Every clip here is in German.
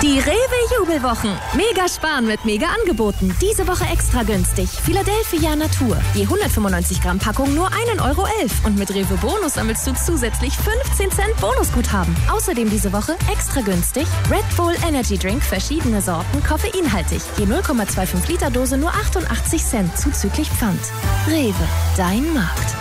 Die Rewe-Jubelwochen. Mega sparen mit Mega-Angeboten. Diese Woche extra günstig. Philadelphia Natur. Je 195 Gramm Packung nur 1,11 € Und mit Rewe Bonus sammelst du zusätzlich 15 Cent Bonusguthaben. Außerdem diese Woche extra günstig Red Bull Energy Drink, verschiedene Sorten, koffeinhaltig. Je 0,25 Liter Dose nur 88 Cent zuzüglich Pfand. Rewe, dein Markt.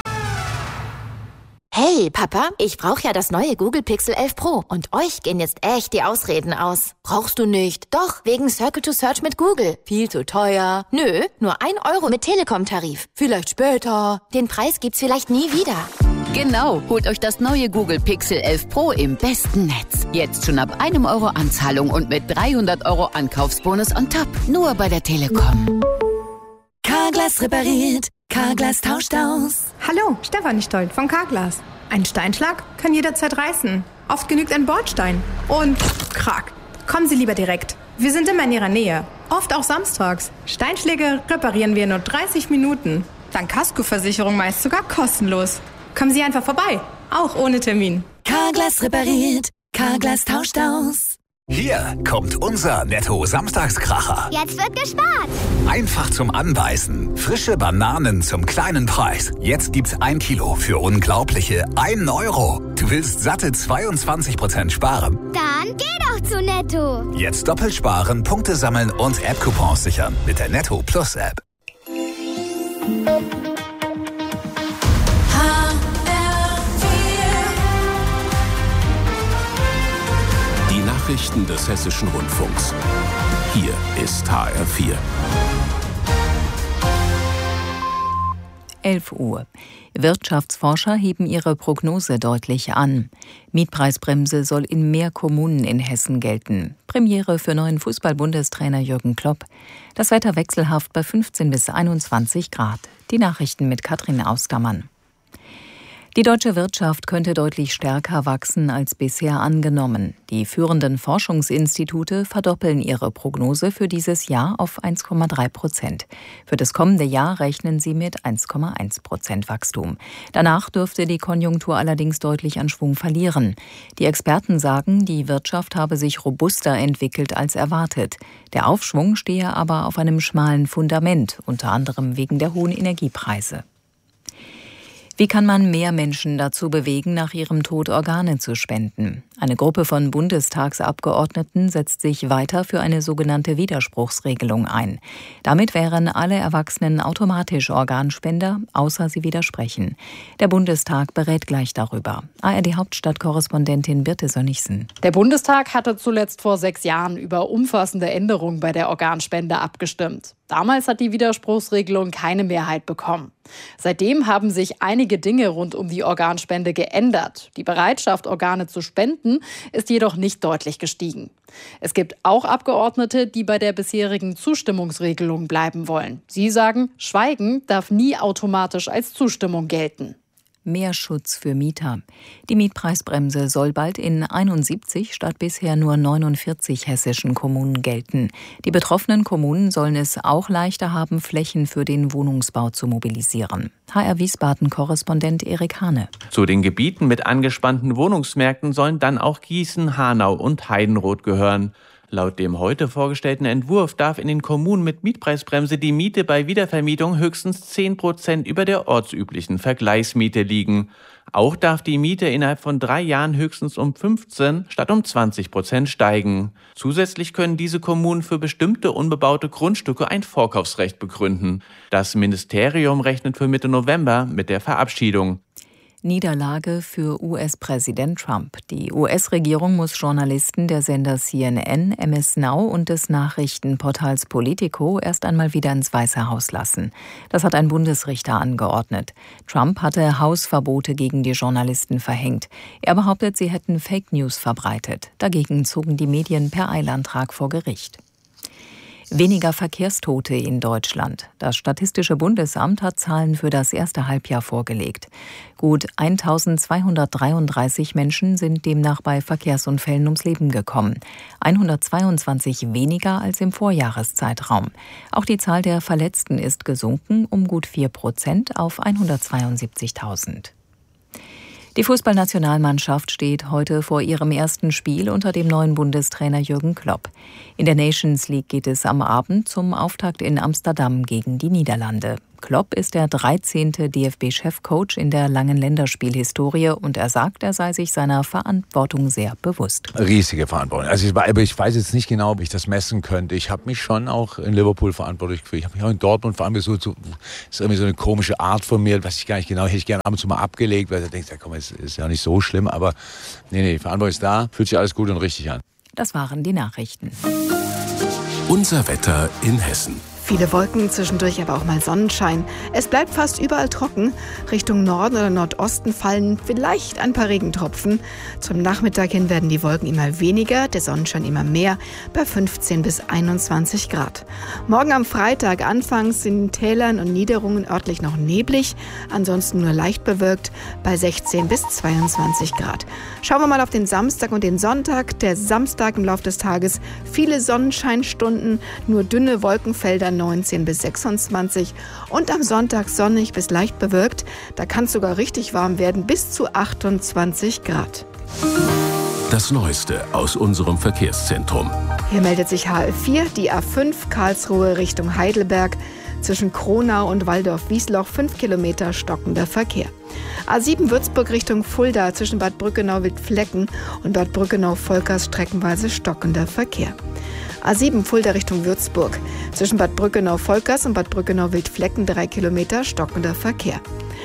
Hey, Papa, ich brauche ja das neue Google Pixel 11 Pro. Und euch gehen jetzt echt die Ausreden aus. Brauchst du nicht? Doch, wegen Circle to Search mit Google. Viel zu teuer. Nö, nur 1 € mit Telekom-Tarif. Vielleicht später. Den Preis gibt's vielleicht nie wieder. Genau, holt euch das neue Google Pixel 11 Pro im besten Netz. Jetzt schon ab 1 € Anzahlung und mit 300 € Ankaufsbonus on top. Nur bei der Telekom. Carglass repariert. Carglass tauscht aus. Hallo, Stefanie Stolt von Carglass. Ein Steinschlag kann jederzeit reißen. Oft genügt ein Bordstein. Und krack. Kommen Sie lieber direkt. Wir sind immer in Ihrer Nähe. Oft auch samstags. Steinschläge reparieren wir in nur 30 Minuten. Dank Kaskoversicherung meist sogar kostenlos. Kommen Sie einfach vorbei. Auch ohne Termin. Carglass repariert. Carglass tauscht aus. Hier kommt unser Netto-Samstagskracher. Jetzt wird gespart. Einfach zum Anbeißen. Frische Bananen zum kleinen Preis. Jetzt gibt's 1 Kilo für unglaubliche 1 €. Du willst satte 22% sparen? Dann geh doch zu Netto. Jetzt doppelt sparen, Punkte sammeln und App-Coupons sichern mit der Netto Plus App. Nachrichten des Hessischen Rundfunks. Hier ist HR4. 11 Uhr. Wirtschaftsforscher heben ihre Prognose deutlich an. Mietpreisbremse soll in mehr Kommunen in Hessen gelten. Premiere für neuen Fußball-Bundestrainer Jürgen Klopp. Das Wetter wechselhaft bei 15 bis 21 Grad. Die Nachrichten mit Katrin Ausgammann. Die deutsche Wirtschaft könnte deutlich stärker wachsen als bisher angenommen. Die führenden Forschungsinstitute verdoppeln ihre Prognose für dieses Jahr auf 1,3%. Für das kommende Jahr rechnen sie mit 1,1% Wachstum. Danach dürfte die Konjunktur allerdings deutlich an Schwung verlieren. Die Experten sagen, die Wirtschaft habe sich robuster entwickelt als erwartet. Der Aufschwung stehe aber auf einem schmalen Fundament, unter anderem wegen der hohen Energiepreise. Wie kann man mehr Menschen dazu bewegen, nach ihrem Tod Organe zu spenden? Eine Gruppe von Bundestagsabgeordneten setzt sich weiter für eine sogenannte Widerspruchsregelung ein. Damit wären alle Erwachsenen automatisch Organspender, außer sie widersprechen. Der Bundestag berät gleich darüber. ARD-Hauptstadtkorrespondentin Birte Sönnigsen. Der Bundestag hatte zuletzt vor 6 Jahren über umfassende Änderungen bei der Organspende abgestimmt. Damals hat die Widerspruchsregelung keine Mehrheit bekommen. Seitdem haben sich einige Dinge rund um die Organspende geändert. Die Bereitschaft, Organe zu spenden, ist jedoch nicht deutlich gestiegen. Es gibt auch Abgeordnete, die bei der bisherigen Zustimmungsregelung bleiben wollen. Sie sagen, Schweigen darf nie automatisch als Zustimmung gelten. Mehr Schutz für Mieter. Die Mietpreisbremse soll bald in 71 statt bisher nur 49 hessischen Kommunen gelten. Die betroffenen Kommunen sollen es auch leichter haben, Flächen für den Wohnungsbau zu mobilisieren. HR Wiesbaden-Korrespondent Erik Hane. Zu den Gebieten mit angespannten Wohnungsmärkten sollen dann auch Gießen, Hanau und Heidenroth gehören. Laut dem heute vorgestellten Entwurf darf in den Kommunen mit Mietpreisbremse die Miete bei Wiedervermietung höchstens 10% über der ortsüblichen Vergleichsmiete liegen. Auch darf die Miete innerhalb von 3 Jahren höchstens um 15 statt um 20% steigen. Zusätzlich können diese Kommunen für bestimmte unbebaute Grundstücke ein Vorkaufsrecht begründen. Das Ministerium rechnet für Mitte November mit der Verabschiedung. Niederlage für US-Präsident Trump. Die US-Regierung muss Journalisten der Sender CNN, MS Now und des Nachrichtenportals Politico erst einmal wieder ins Weiße Haus lassen. Das hat ein Bundesrichter angeordnet. Trump hatte Hausverbote gegen die Journalisten verhängt. Er behauptet, sie hätten Fake News verbreitet. Dagegen zogen die Medien per Eilantrag vor Gericht. Weniger Verkehrstote in Deutschland. Das Statistische Bundesamt hat Zahlen für das erste Halbjahr vorgelegt. Gut 1233 Menschen sind demnach bei Verkehrsunfällen ums Leben gekommen. 122 weniger als im Vorjahreszeitraum. Auch die Zahl der Verletzten ist gesunken um gut 4% auf 172.000. Die Fußballnationalmannschaft steht heute vor ihrem ersten Spiel unter dem neuen Bundestrainer Jürgen Klopp. In der Nations League geht es am Abend zum Auftakt in Amsterdam gegen die Niederlande. Klopp ist der 13. DFB-Chefcoach in der langen Länderspielhistorie und er sagt, er sei sich seiner Verantwortung sehr bewusst. Riesige Verantwortung. Also ich weiß jetzt nicht genau, ob ich das messen könnte. Ich habe mich schon auch in Liverpool verantwortlich gefühlt. Ich habe mich auch in Dortmund verantwortlich gefühlt. Das ist irgendwie so eine komische Art von mir, was ich gar nicht genau, hätte ich gerne ab und zu mal abgelegt, weil ich denke, ja komm, es ist ja nicht so schlimm, aber nee, die Verantwortung ist da, fühlt sich alles gut und richtig an. Das waren die Nachrichten. Unser Wetter in Hessen. Viele Wolken, zwischendurch aber auch mal Sonnenschein. Es bleibt fast überall trocken. Richtung Norden oder Nordosten fallen vielleicht ein paar Regentropfen. Zum Nachmittag hin werden die Wolken immer weniger, der Sonnenschein immer mehr, bei 15 bis 21 Grad. Morgen am Freitag anfangs in den Tälern und Niederungen örtlich noch neblig, ansonsten nur leicht bewölkt, bei 16 bis 22 Grad. Schauen wir mal auf den Samstag und den Sonntag. Der Samstag im Laufe des Tages viele Sonnenscheinstunden, nur dünne Wolkenfelder 19 bis 26 und am Sonntag sonnig bis leicht bewölkt. Da kann es sogar richtig warm werden, bis zu 28 Grad. Das Neueste aus unserem Verkehrszentrum. Hier meldet sich HL4, die A5 Karlsruhe Richtung Heidelberg. Zwischen Kronau und Waldorf-Wiesloch 5 Kilometer stockender Verkehr. A7 Würzburg Richtung Fulda zwischen Bad Brückenau-Wildflecken und Bad Brückenau-Volkers streckenweise stockender Verkehr. A7 Fulda Richtung Würzburg. Zwischen Bad Brückenau-Volkers und Bad Brückenau-Wildflecken 3 Kilometer stockender Verkehr.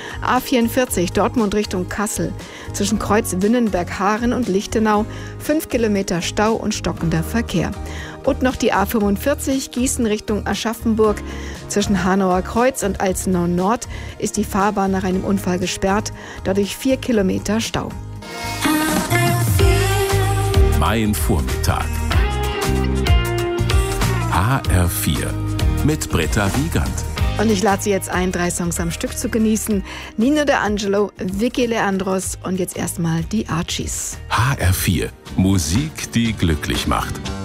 A44 Dortmund Richtung Kassel. Zwischen Kreuz Winnenberg-Haaren und Lichtenau 5 Kilometer Stau und stockender Verkehr. Und noch die A45 Gießen Richtung Aschaffenburg. Zwischen Hanauer Kreuz und Alzenau Nord ist die Fahrbahn nach einem Unfall gesperrt. Dadurch 4 Kilometer Stau. Mein Vormittag. HR4 mit Britta Wiegand. Und ich lade Sie jetzt ein, 3 Songs am Stück zu genießen. Nino D'Angelo, Vicky Leandros und jetzt erstmal die Archies. HR4, Musik, die glücklich macht.